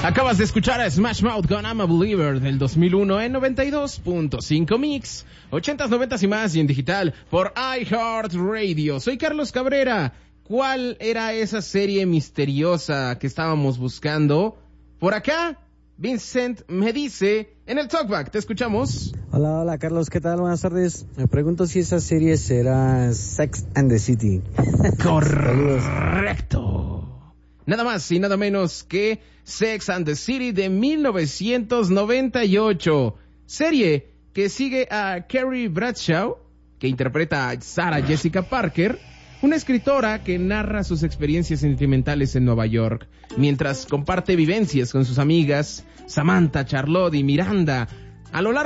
Acabas de escuchar a Smash Mouth con I'm a Believer del 2001 en 92.5 Mix, 80s, 90s y más, y en digital por iHeartRadio. Soy Carlos Cabrera. ¿Cuál era esa serie misteriosa que estábamos buscando? Por acá, Vincent me dice en el Talkback. Te escuchamos. Hola Carlos, ¿qué tal? Buenas tardes. Me pregunto si esa serie será Sex and the City. Correcto. Nada más y nada menos que Sex and the City de 1998. Serie que sigue a Carrie Bradshaw, que interpreta a Sarah Jessica Parker, una escritora que narra sus experiencias sentimentales en Nueva York, mientras comparte vivencias con sus amigas Samantha, Charlotte y Miranda a lo largo